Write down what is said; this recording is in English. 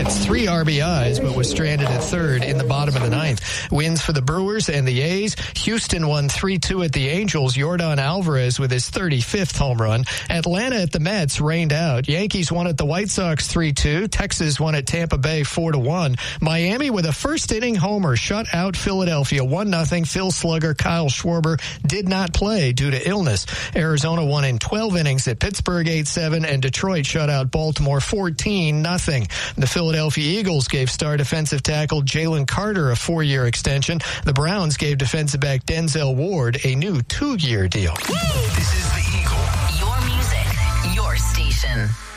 hits, 3 RBIs, but was stranded at third in the bottom of the ninth. Wins for the Brewers and the A's. Houston won 3-2 at the Angels. Yordan Alvarez with his 35th home run. Atlanta at the Mets rained out. Yankees won at the White Sox 3-2. Texas won at Tampa Bay 4-1. Miami with a first-inning homer shut out Philadelphia 1-0. Phil Slugger, Kyle Schwarber did not play due to illness. Arizona won in 12 innings at Pittsburgh 8-7, and Detroit shut out Baltimore 14-0. The Philadelphia Eagles gave star defensive tackle Jalen Carter a 4-year extension. The Browns gave defensive back Denzel Ward a new 2-year deal. This is The Eagle. Your music, your station.